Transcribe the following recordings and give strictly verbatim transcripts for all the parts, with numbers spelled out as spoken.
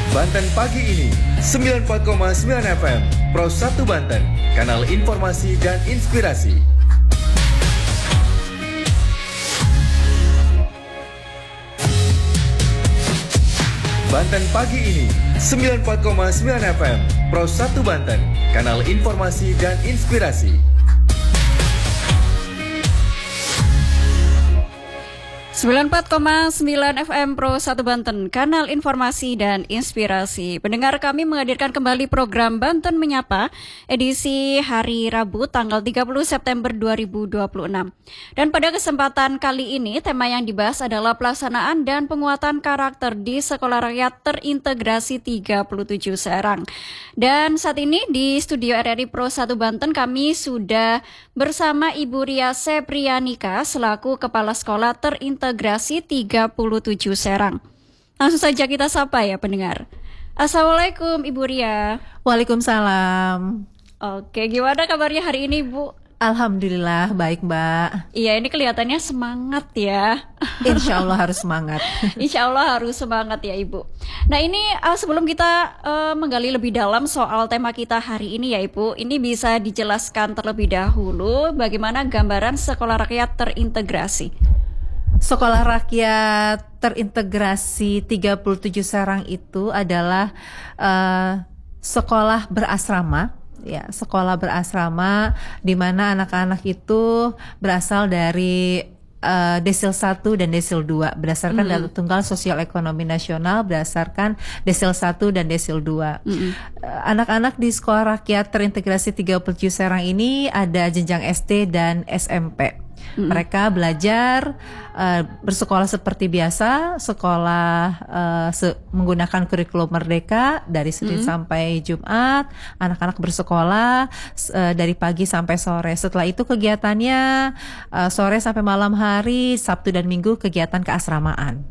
Banten pagi ini sembilan puluh empat koma sembilan F M Pro satu Banten, kanal informasi dan inspirasi. Banten pagi ini sembilan puluh empat koma sembilan F M Pro satu Banten, kanal informasi dan inspirasi. sembilan puluh empat koma sembilan F M Pro satu Banten, kanal informasi dan inspirasi. Pendengar, kami menghadirkan kembali program Banten Menyapa, edisi hari Rabu tanggal tiga puluh September dua ribu dua puluh enam. Dan pada kesempatan kali ini, tema yang dibahas adalah pelaksanaan dan penguatan karakter di Sekolah Rakyat Terintegrasi tiga puluh tujuh Serang. Dan saat ini di studio R R I Pro satu Banten, kami sudah bersama Ibu Ria Seprianika selaku Kepala Sekolah Terintegrasi Integrasi tiga puluh tujuh Serang. Langsung saja kita sapa ya pendengar. Assalamualaikum Ibu Ria. Waalaikumsalam. Oke, gimana kabarnya hari ini Bu? Alhamdulillah baik Mbak. Iya, ini kelihatannya semangat ya. Insya Allah harus semangat. Insya Allah harus semangat ya Ibu. Nah ini uh, sebelum kita uh, menggali lebih dalam soal tema kita hari ini ya Ibu, ini bisa dijelaskan terlebih dahulu bagaimana gambaran Sekolah Rakyat Terintegrasi. Sekolah Rakyat Terintegrasi tiga puluh tujuh Serang itu adalah uh, sekolah berasrama, ya, sekolah berasrama di mana anak-anak itu berasal dari uh, Desil satu dan Desil dua berdasarkan mm-hmm. data tunggal sosial ekonomi nasional berdasarkan Desil satu dan Desil dua. Mm-hmm. Uh, anak-anak di Sekolah Rakyat Terintegrasi tiga puluh tujuh Serang ini ada jenjang S D dan S M P. Mm-hmm. Mereka belajar uh, bersekolah seperti biasa, sekolah uh, se- menggunakan kurikulum Merdeka dari Senin mm-hmm. sampai Jumat. Anak-anak bersekolah uh, dari pagi sampai sore. Setelah itu kegiatannya uh, sore sampai malam hari, Sabtu dan Minggu kegiatan keasramaan.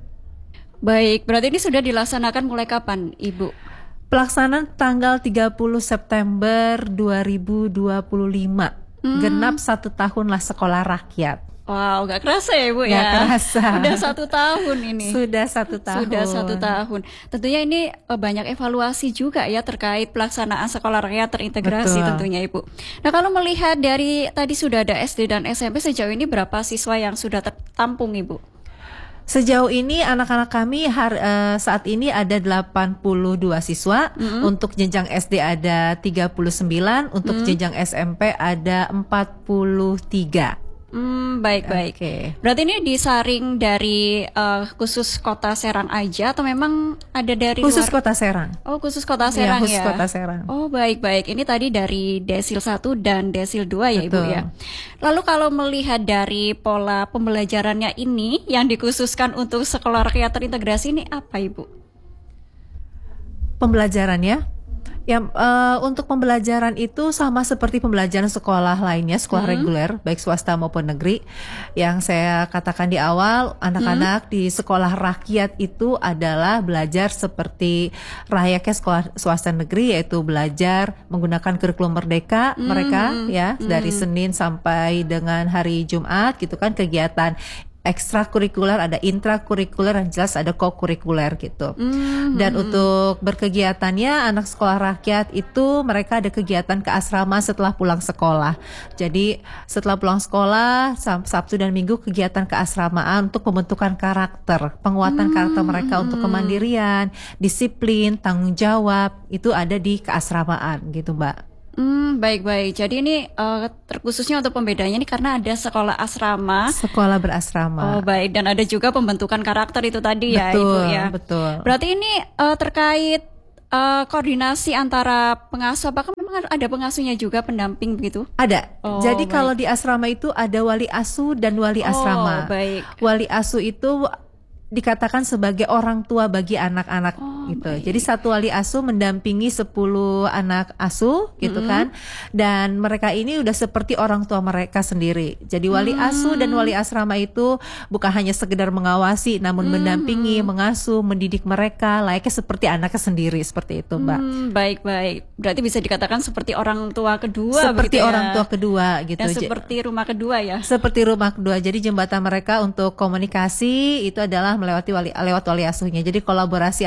Baik, berarti ini sudah dilaksanakan mulai kapan, Ibu? Pelaksanaan tanggal tiga puluh September dua ribu dua puluh lima. Hmm. Genap satu tahun lah sekolah rakyat. Wow, gak kerasa ya Bu ya? Gak kerasa. Sudah satu tahun ini. Sudah satu tahun. Sudah satu tahun. Tentunya ini banyak evaluasi juga ya terkait pelaksanaan sekolah rakyat terintegrasi. Betul. Tentunya Ibu. Nah kalau melihat dari tadi sudah ada S D dan S M P, sejauh ini berapa siswa yang sudah tertampung Ibu? Sejauh ini anak-anak kami har, uh, saat ini ada delapan puluh dua siswa, mm-hmm. untuk jenjang S D ada tiga puluh sembilan, untuk mm-hmm. jenjang S M P ada empat puluh tiga. Hmm, baik-baik. Okay. Berarti ini disaring dari uh, khusus Kota Serang aja atau memang ada dari khusus luar? Kota Serang. Oh, khusus Kota Serang ya. Khusus ya? Kota Serang. Oh, baik-baik. Ini tadi dari Desil satu dan Desil dua ya, Betul. Ibu ya. Lalu kalau melihat dari pola pembelajarannya ini yang dikhususkan untuk Sekolah Rakyat Terintegrasi ini apa, Ibu? Pembelajarannya Ya, uh, untuk pembelajaran itu sama seperti pembelajaran sekolah lainnya, sekolah hmm. reguler, baik swasta maupun negeri. Yang saya katakan di awal, anak-anak hmm. di sekolah rakyat itu adalah belajar seperti layaknya sekolah swasta negeri, yaitu belajar menggunakan kurikulum Merdeka hmm. mereka, ya, hmm. dari Senin sampai dengan hari Jumat, gitu kan, kegiatan ekstrakurikuler, ada intrakurikuler, dan jelas ada kokurikuler gitu. Mm-hmm. Dan untuk berkegiatannya anak sekolah rakyat itu mereka ada kegiatan keasrama setelah pulang sekolah. Jadi setelah pulang sekolah Sabtu dan Minggu kegiatan keasramaan untuk pembentukan karakter, penguatan mm-hmm. karakter mereka untuk kemandirian, disiplin, tanggung jawab itu ada di keasramaan gitu Mbak. Hmm, baik-baik. Jadi ini uh, terkhususnya untuk pembedanya ini karena ada sekolah asrama. Sekolah berasrama. Oh, baik. Dan ada juga pembentukan karakter itu tadi ya, betul, Ibu ya. Betul. Berarti ini uh, terkait uh, koordinasi antara pengasuh, apakah memang ada pengasuhnya juga, pendamping begitu? Ada. Oh, Jadi baik. kalau di asrama itu ada wali asuh dan wali asrama. Oh, baik. Wali asuh itu dikatakan sebagai orang tua bagi anak-anak oh, gitu. Baik. Jadi satu wali asuh mendampingi sepuluh anak asuh gitu mm-hmm. kan. Dan mereka ini udah seperti orang tua mereka sendiri. Jadi wali mm-hmm. asuh dan wali asrama itu bukan hanya sekedar mengawasi, namun mm-hmm. mendampingi, mengasuh, mendidik mereka layaknya seperti anaknya sendiri, seperti itu, Mbak. Hmm, baik-baik. Berarti bisa dikatakan seperti orang tua kedua, seperti ya? orang tua kedua gitu. Dan seperti rumah kedua ya. Seperti rumah kedua. Jadi jembatan mereka untuk komunikasi itu adalah melewati wali lewat wali asuhnya. Jadi kolaborasi antara pihak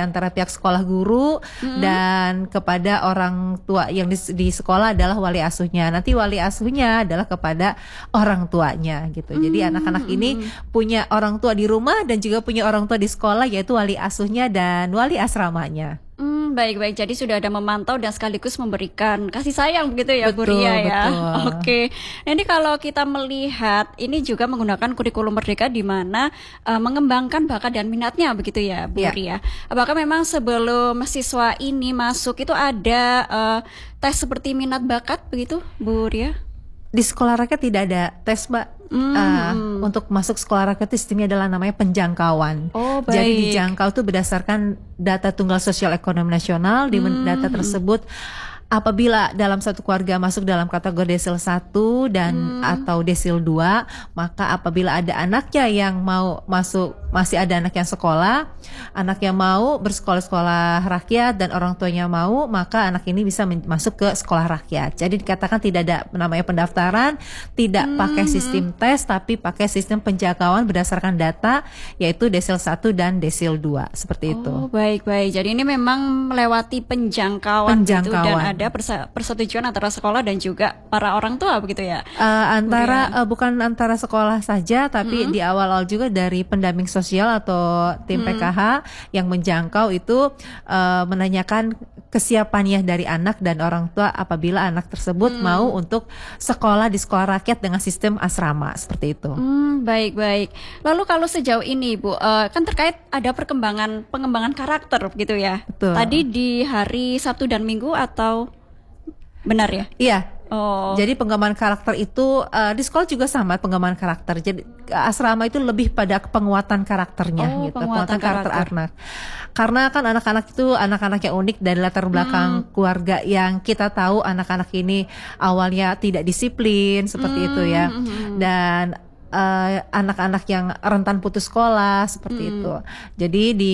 sekolah guru hmm. dan kepada orang tua yang di, di sekolah adalah wali asuhnya. Nanti wali asuhnya adalah kepada orang tuanya gitu. Hmm. Jadi anak-anak ini punya orang tua di rumah dan juga punya orang tua di sekolah, yaitu wali asuhnya dan wali asramanya. Hmm, baik-baik. Jadi sudah ada memantau dan sekaligus memberikan kasih sayang begitu ya, Bu Ria ya. Betul. Oke. Nah, ini kalau kita melihat ini juga menggunakan kurikulum Merdeka di mana uh, mengembangkan bakat dan minatnya begitu ya, Bu ya. Ria. Apakah memang sebelum siswa ini masuk itu ada uh, tes seperti minat bakat begitu, Bu Ria? Di sekolah rakyat tidak ada tes, Mbak. Mm. Uh, untuk masuk sekolah rakyat itu sistemnya adalah namanya penjangkauan. Oh, baik. Jadi dijangkau itu berdasarkan data tunggal sosial ekonomi nasional. Di mm. data tersebut apabila dalam satu keluarga masuk dalam kategori desil satu dan hmm. atau desil dua, maka apabila ada anaknya yang mau masuk, masih ada anak yang sekolah, anak yang mau bersekolah-sekolah rakyat dan orang tuanya mau, maka anak ini bisa masuk ke sekolah rakyat. Jadi dikatakan tidak ada namanya pendaftaran, tidak hmm. pakai sistem tes, tapi pakai sistem penjangkauan berdasarkan data, yaitu desil satu dan desil dua, seperti itu. Oh, baik-baik. Jadi ini memang melewati penjangkauan, penjangkauan. Gitu, dan ada Persa- persetujuan antara sekolah dan juga para orang tua begitu ya? Uh, antara uh, bukan antara sekolah saja, tapi hmm. di awal-awal juga dari pendamping sosial atau tim hmm. P K H yang menjangkau itu uh, menanyakan kesiapannya dari anak dan orang tua apabila anak tersebut hmm. mau untuk sekolah di sekolah rakyat dengan sistem asrama seperti itu. Hmm, baik-baik. Lalu kalau sejauh ini, Bu, uh, kan terkait ada perkembangan pengembangan karakter begitu ya? Betul. Tadi di hari Sabtu dan Minggu atau benar ya? Iya. Oh. Jadi pengembangan karakter itu uh, di sekolah juga sama pengembangan karakter. Jadi asrama itu lebih pada penguatan karakternya oh, gitu, penguatan, penguatan karakter, karakter anak. Karena kan anak-anak itu anak-anak yang unik dari latar belakang hmm. keluarga yang kita tahu anak-anak ini awalnya tidak disiplin seperti hmm. itu ya. Dan Uh, anak-anak yang rentan putus sekolah seperti hmm. itu. Jadi di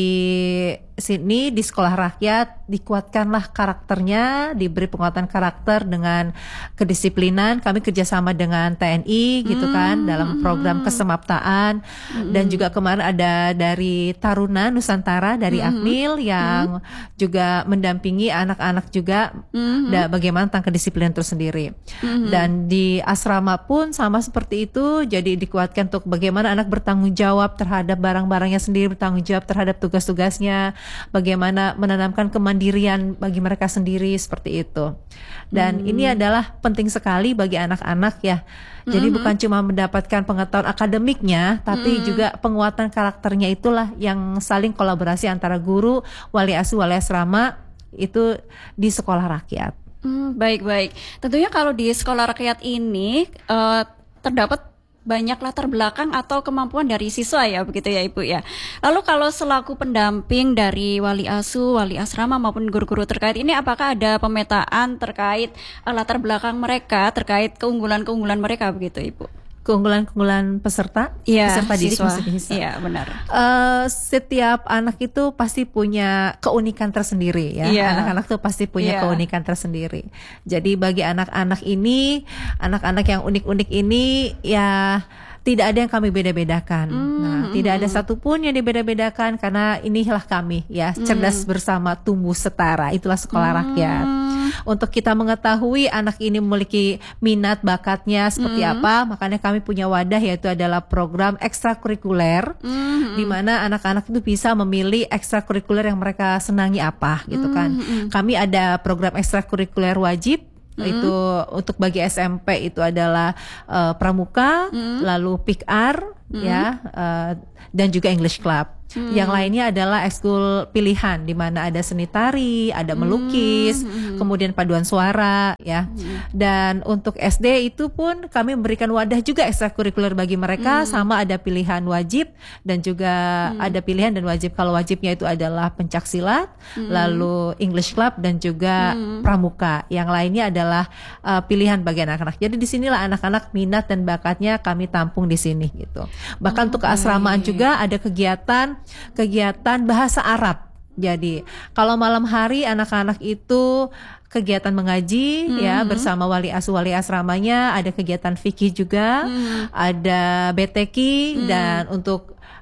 sini di sekolah rakyat dikuatkanlah karakternya, diberi penguatan karakter dengan kedisiplinan. Kami kerjasama dengan T N I gitu hmm. kan dalam program kesemaptaan hmm. dan juga kemarin ada dari Taruna Nusantara dari hmm. Akmil yang hmm. juga mendampingi anak-anak juga hmm. da, bagaimana tentang kedisiplinan itu sendiri. Hmm. Dan di asrama pun sama seperti itu. Jadi dikuatkan untuk bagaimana anak bertanggung jawab terhadap barang-barangnya sendiri, bertanggung jawab terhadap tugas-tugasnya, bagaimana menanamkan kemandirian bagi mereka sendiri seperti itu. Dan hmm. ini adalah penting sekali bagi anak-anak ya. Jadi hmm. bukan cuma mendapatkan pengetahuan akademiknya, tapi hmm. juga penguatan karakternya itulah yang saling kolaborasi antara guru, wali asuh, wali asrama itu di sekolah rakyat. Hmm, baik-baik. Tentunya kalau di sekolah rakyat ini uh, terdapat banyak latar belakang atau kemampuan dari siswa ya begitu ya Ibu ya. Lalu kalau selaku pendamping dari wali asuh, wali asrama maupun guru-guru terkait ini, apakah ada pemetaan terkait uh, latar belakang mereka, terkait keunggulan-keunggulan mereka begitu Ibu? Keunggulan-keunggulan peserta, ya, peserta didik siswa. Siswa. Iya benar. Uh, setiap anak itu pasti punya keunikan tersendiri ya. Ya. Anak-anak tuh pasti punya ya. keunikan tersendiri. Jadi bagi anak-anak ini, anak-anak yang unik-unik ini ya tidak ada yang kami beda-bedakan. Hmm, nah, hmm, tidak ada satupun yang dibeda-bedakan karena inilah kami ya, cerdas hmm. bersama tumbuh setara. Itulah sekolah hmm. rakyat. Untuk kita mengetahui anak ini memiliki minat bakatnya seperti hmm. apa, makanya kami punya wadah yaitu adalah program ekstrakurikuler hmm. di mana anak-anak itu bisa memilih ekstrakurikuler yang mereka senangi apa gitu kan. Hmm. Kami ada program ekstrakurikuler wajib. Mm. Itu untuk bagi S M P itu adalah uh, pramuka, mm. lalu P I K R mm. ya, uh, dan juga English Club. Hmm. Yang lainnya adalah ekskul pilihan di mana ada seni tari, ada melukis, hmm. kemudian paduan suara ya. Hmm. Dan untuk S D itu pun kami memberikan wadah juga ekstrakurikuler bagi mereka, hmm. sama ada pilihan wajib dan juga hmm. ada pilihan dan wajib. Kalau wajibnya itu adalah pencak silat, hmm. lalu English Club dan juga hmm. pramuka. Yang lainnya adalah uh, pilihan bagi anak-anak. Jadi disinilah anak-anak minat dan bakatnya kami tampung di sini gitu. Bahkan oh, untuk keasramaan okay. juga ada kegiatan kegiatan bahasa Arab. Jadi kalau malam hari anak-anak itu kegiatan mengaji mm-hmm. ya bersama wali asuh wali asramanya, ada kegiatan fikih juga, mm-hmm. ada B T Q mm-hmm. dan untuk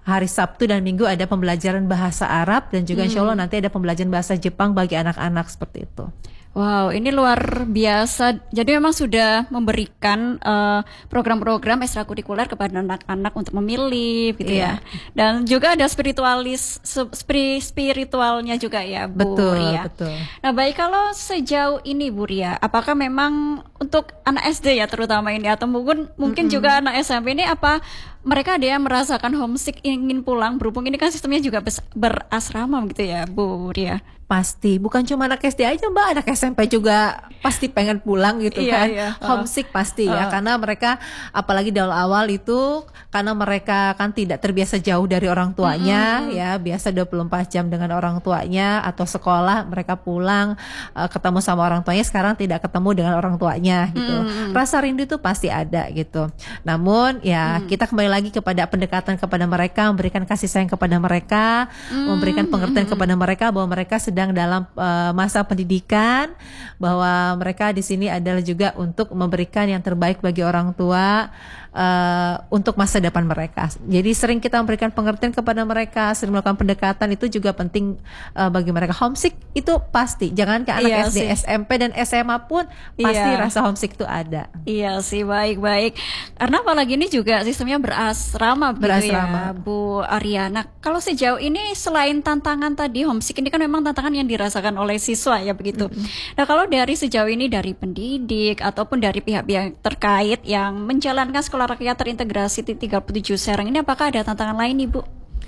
hari Sabtu dan Minggu ada pembelajaran bahasa Arab dan juga insya Allah nanti ada pembelajaran bahasa Jepang bagi anak-anak seperti itu. Wow, ini luar biasa. Jadi memang sudah memberikan uh, program-program ekstrakurikuler kepada anak-anak untuk memilih, gitu Iya. ya. Dan juga ada spiritualis, spiri, spiritualnya juga ya, Bu Betul, Ria. betul. Nah, baik, kalau sejauh ini Bu Ria, apakah memang untuk anak S D ya terutama ini, atau mungkin mungkin Mm-mm. juga anak S M P ini, apa mereka ada yang merasakan homesick, ingin pulang, berhubung ini kan sistemnya juga bes- berasrama gitu ya, Bu Ria? Pasti, bukan cuma anak S D aja Mbak, anak S M P juga pasti pengen pulang gitu Iya, kan. iya. Homesick pasti ya, Uh. karena mereka apalagi di awal-awal itu karena mereka kan tidak terbiasa jauh dari orang tuanya ya, biasa dua puluh empat jam dengan orang tuanya atau sekolah, mereka pulang uh, ketemu sama orang tuanya, sekarang tidak ketemu dengan orang tuanya gitu. Rasa rindu itu pasti ada gitu. Namun ya kita kembali lagi kepada pendekatan kepada mereka, memberikan kasih sayang kepada mereka, memberikan pengertian kepada mereka bahwa mereka sedang dalam uh, masa pendidikan, bahwa mereka di sini adalah juga untuk memberikan yang terbaik bagi orang tua uh, untuk masa depan mereka. Jadi sering kita memberikan pengertian kepada mereka, sering melakukan pendekatan, itu juga penting uh, bagi mereka. Homesick itu pasti, jangan ke anak Iya S D, sih. S M P dan S M A pun pasti Iya. rasa homesick itu ada. Iya sih, baik-baik. Karena apalagi ini juga sistemnya berasrama, begitu Berasrama. ya, Bu Ariana. Kalau sejauh ini selain tantangan tadi homesick ini kan memang tantangan yang dirasakan oleh siswa ya begitu. Nah, kalau dari sejauh ini dari pendidik ataupun dari pihak-pihak terkait yang menjalankan sekolah rakyat terintegrasi di tiga puluh tujuh Serang ini, apakah ada tantangan lain Ibu?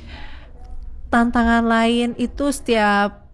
Tantangan lain itu setiap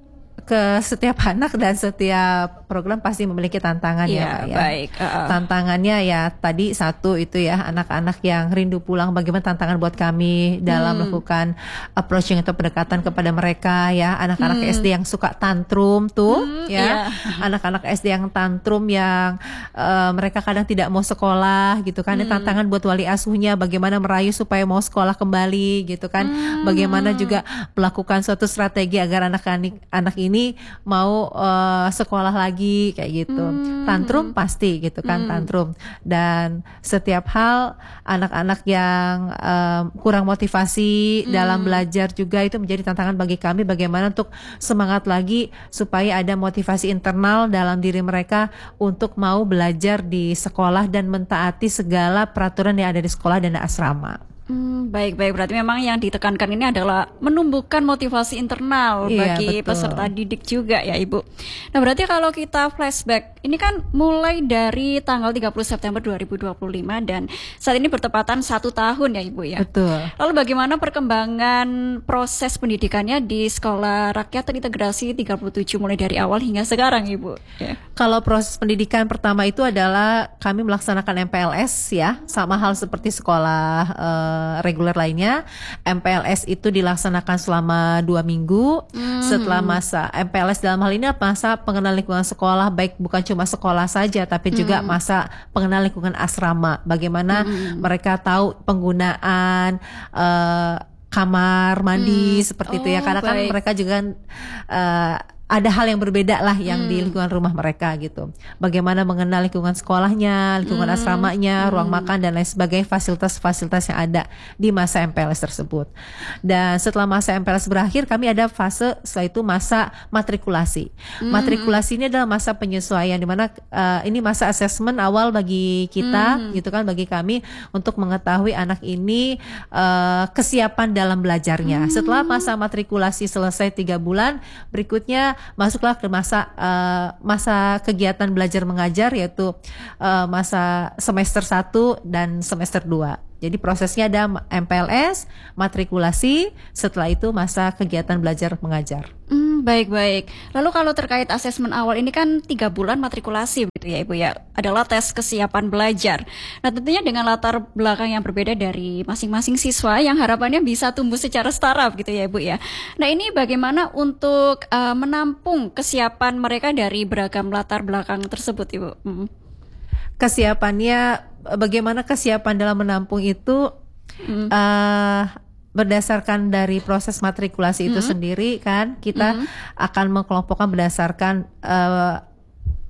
ke setiap anak dan setiap program pasti memiliki tantangan Iya, ya Pak ya. baik. Uh-uh. Tantangannya ya tadi satu itu ya, anak-anak yang rindu pulang, bagaimana tantangan buat kami dalam melakukan approaching atau pendekatan kepada mereka ya. Anak-anak S D yang suka tantrum tuh ya. Anak-anak S D yang tantrum yang uh, mereka kadang tidak mau sekolah gitu kan. Ini tantangan buat wali asuhnya, bagaimana merayu supaya mau sekolah kembali gitu kan. Bagaimana juga melakukan suatu strategi agar anak-anak anak ini mau uh, sekolah lagi kayak gitu. Tantrum pasti gitu kan, tantrum. Dan setiap hal anak-anak yang um, kurang motivasi dalam belajar juga itu menjadi tantangan bagi kami, bagaimana untuk semangat lagi supaya ada motivasi internal dalam diri mereka untuk mau belajar di sekolah dan mentaati segala peraturan yang ada di sekolah dan asrama. Hmm, baik-baik, berarti memang yang ditekankan ini adalah menumbuhkan motivasi internal Iya, bagi betul. peserta didik juga ya Ibu. Nah, berarti kalau kita flashback, ini kan mulai dari tanggal tiga puluh September dua ribu dua puluh lima dan saat ini bertepatan satu tahun ya Ibu ya. Betul. Lalu bagaimana perkembangan proses pendidikannya di Sekolah Rakyat Terintegrasi tiga puluh tujuh mulai dari awal hingga sekarang Ibu? Ya. Kalau proses pendidikan pertama itu adalah kami melaksanakan M P L S ya, sama hal seperti sekolah eh, reguler lainnya. M P L S itu dilaksanakan selama dua minggu. Setelah masa M P L S dalam hal ini masa pengenalan lingkungan sekolah, baik bukan cuma sekolah saja, tapi juga masa pengenalan lingkungan asrama. Bagaimana mereka tahu penggunaan eh, kamar mandi seperti itu ya. Oh, Karena kan baik. mereka juga eh, ada hal yang berbeda lah yang di lingkungan rumah mereka gitu. Bagaimana mengenal lingkungan sekolahnya, lingkungan asramanya, ruang makan dan lain sebagainya, fasilitas-fasilitas yang ada di masa M P L S tersebut. Dan setelah masa M P L S berakhir, kami ada fase setelah itu masa matrikulasi. Matrikulasi ini adalah masa penyesuaian, di mana uh, ini masa asesmen awal bagi kita gitu kan, bagi kami untuk mengetahui anak ini uh, kesiapan dalam belajarnya. Setelah masa matrikulasi selesai tiga bulan, berikutnya masuklah ke masa uh, masa kegiatan belajar mengajar, yaitu uh, masa semester satu dan semester dua. Jadi prosesnya ada M P L S, matrikulasi, setelah itu masa kegiatan belajar mengajar. Hmm, baik-baik. Lalu kalau terkait asesmen awal ini kan tiga bulan matrikulasi gitu ya Ibu ya, adalah tes kesiapan belajar. Nah, tentunya dengan latar belakang yang berbeda dari masing-masing siswa yang harapannya bisa tumbuh secara setara gitu ya Ibu ya. Nah, ini bagaimana untuk uh, menampung kesiapan mereka dari beragam latar belakang tersebut Ibu? Hmm. Kesiapannya, bagaimana kesiapan dalam menampung itu Hmm. uh, berdasarkan dari proses matrikulasi itu Hmm. sendiri kan, kita Hmm. akan mengkelompokkan berdasarkan uh,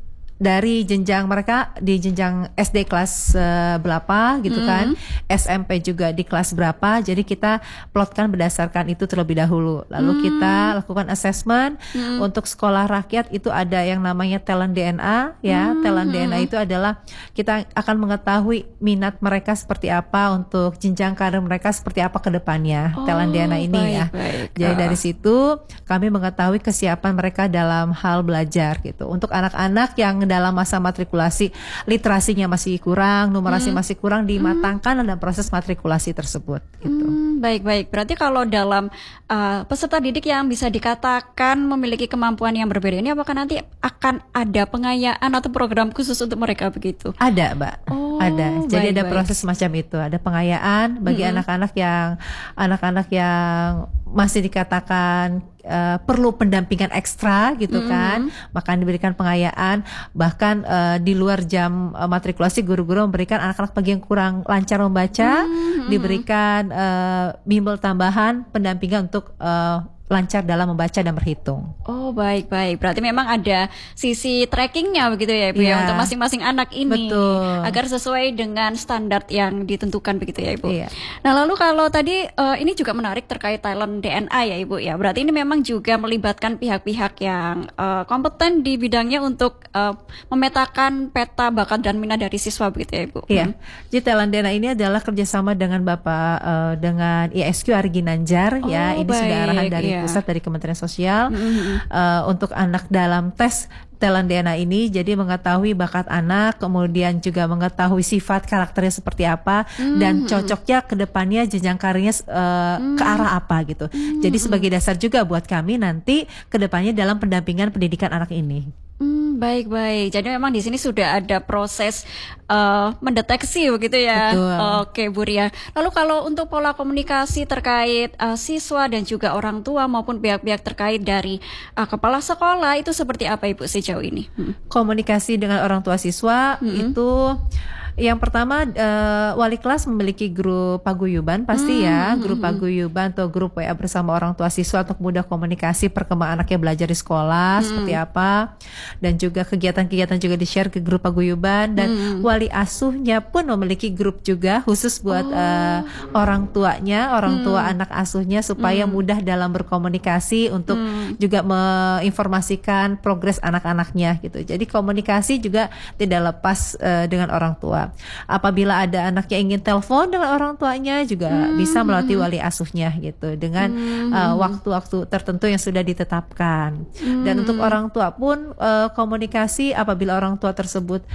dari jenjang mereka di jenjang S D kelas uh, berapa gitu mm. kan, S M P juga di kelas berapa. Jadi kita plotkan berdasarkan itu terlebih dahulu. Lalu mm. kita lakukan assessment mm. untuk sekolah rakyat. Itu ada yang namanya talent D N A ya. Mm. Talent D N A itu adalah kita akan mengetahui minat mereka seperti apa, untuk jenjang karir mereka seperti apa ke depannya. Oh, talent D N A ini baik, ya. Baik. Jadi dari situ kami mengetahui kesiapan mereka dalam hal belajar gitu. Untuk anak-anak yang dalam masa matrikulasi literasinya masih kurang, numerasi hmm. masih kurang, dimatangkan hmm. dalam proses matrikulasi tersebut gitu. Hmm, baik-baik. Berarti kalau dalam uh, peserta didik yang bisa dikatakan memiliki kemampuan yang berbeda ini, apakah nanti akan ada pengayaan atau program khusus untuk mereka begitu? Ada, Mbak. Oh, ada. Jadi baik, ada proses baik. Semacam itu. Ada pengayaan bagi hmm. anak-anak yang anak-anak yang masih dikatakan uh, perlu pendampingan ekstra gitu mm-hmm. kan, maka diberikan pengayaan. Bahkan uh, di luar jam uh, matrikulasi, guru-guru memberikan anak-anak bagi yang kurang lancar membaca mm-hmm. diberikan uh, bimbel tambahan pendampingan untuk uh, lancar dalam membaca dan berhitung. Oh, baik-baik. Berarti memang ada sisi trackingnya begitu ya Ibu yeah. ya, untuk masing-masing anak ini. Betul. Agar sesuai dengan standar yang ditentukan begitu ya Ibu. Yeah. Nah, lalu kalau tadi uh, ini juga menarik terkait talent D N A ya Ibu ya. Berarti ini memang juga melibatkan pihak-pihak yang uh, kompeten di bidangnya untuk uh, memetakan peta bakat dan minat dari siswa begitu ya Ibu. Iya. Yeah. Hmm. Jadi talent D N A ini adalah kerjasama dengan Bapak uh, dengan I S Q Ari Ginanjar oh, ya. Ini baik, sudah arahan dari yeah. pusat dari Kementerian Sosial mm-hmm. uh, untuk anak dalam tes talent D N A ini. Jadi mengetahui bakat anak, kemudian juga mengetahui sifat karakternya seperti apa mm-hmm. dan cocoknya ke depannya jenjang karirnya uh, mm-hmm. ke arah apa gitu. Mm-hmm. Jadi sebagai dasar juga buat kami nanti ke depannya dalam pendampingan pendidikan anak ini. Hmm, baik-baik. Jadi memang di sini sudah ada proses uh, mendeteksi begitu ya. Betul. Oke, Bu Ria. Lalu kalau untuk pola komunikasi terkait uh, siswa dan juga orang tua maupun pihak-pihak terkait dari uh, kepala sekolah itu seperti apa Ibu sejauh ini? Hmm. Komunikasi dengan orang tua siswa hmm. itu yang pertama uh, wali kelas memiliki grup paguyuban pasti hmm, ya, grup hmm, paguyuban atau grup W A bersama orang tua siswa untuk mudah komunikasi perkembangan anaknya belajar di sekolah hmm. seperti apa, dan juga kegiatan-kegiatan juga di-share ke grup paguyuban, dan hmm. wali asuhnya pun memiliki grup juga khusus buat oh. uh, orang tuanya, orang tua hmm. anak asuhnya supaya hmm. mudah dalam berkomunikasi untuk hmm. juga menginformasikan progres anak-anaknya gitu. Jadi komunikasi juga tidak lepas uh, dengan orang tua. Apabila ada anak yang ingin telepon dengan orang tuanya juga hmm. bisa melalui wali asuhnya gitu dengan hmm. uh, waktu-waktu tertentu yang sudah ditetapkan. Hmm. Dan untuk orang tua pun uh, komunikasi apabila orang tua tersebut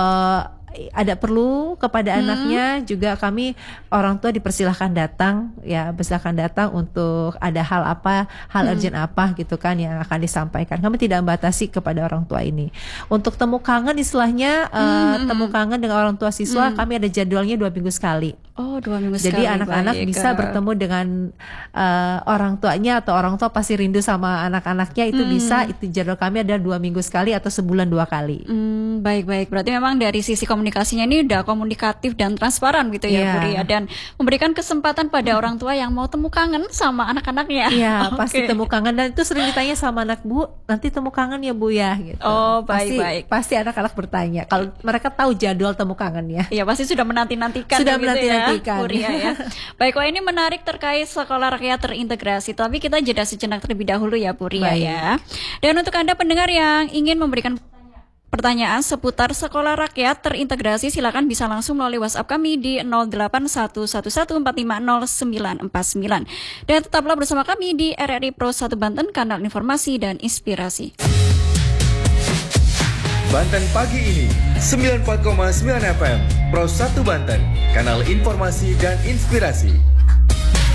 uh, ada perlu kepada hmm. anaknya, juga kami orang tua dipersilahkan datang ya, persilahkan datang untuk ada hal apa, hal hmm. urgent apa gitu kan yang akan disampaikan. Kami tidak membatasi kepada orang tua ini. Untuk temu kangen istilahnya hmm. uh, temu kangen dengan orang tua siswa hmm. kami ada jadwalnya dua minggu sekali. Oh, dua minggu Jadi sekali. Jadi anak-anak baik. bisa bertemu dengan uh, orang tuanya, atau orang tua pasti rindu sama anak-anaknya, itu hmm. bisa. Itu jadwal kami ada dua minggu sekali atau sebulan dua kali. Hmm, baik-baik. Berarti memang dari sisi komunikasinya ini udah komunikatif dan transparan gitu ya, yeah. Bu Ria, dan memberikan kesempatan pada orang tua yang mau temu kangen sama anak-anaknya. Iya, okay. pasti temu kangen, dan itu sering ditanya sama anak, Bu, nanti temu kangen ya Bu ya gitu. Oh, Pasti, baik-baik. pasti anak-anak bertanya kalau mereka tahu jadwal temu kangennya. Iya, pasti sudah menanti-nantikan. Sudah gitu menanti-nantikan. Ya, Bu Ria ya. Baik, wah ini menarik terkait sekolah rakyat terintegrasi. Tapi kita jeda sejenak terlebih dahulu ya, Bu Ria ya. Dan untuk Anda pendengar yang ingin memberikan pertanyaan seputar sekolah rakyat terintegrasi, silakan bisa langsung melalui WhatsApp kami di nol delapan satu satu satu empat lima nol sembilan empat sembilan. Dan tetaplah bersama kami di R R I Pro satu Banten, kanal informasi dan inspirasi. Banten pagi ini sembilan puluh empat koma sembilan F M Pro satu Banten, kanal informasi dan inspirasi.